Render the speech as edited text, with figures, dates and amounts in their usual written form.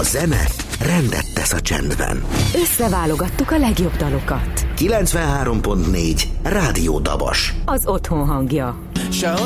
zene rendet tesz a csendben. Összeválogattuk a legjobb dalokat. 93.4 Rádió Dabas. Az otthon hangja.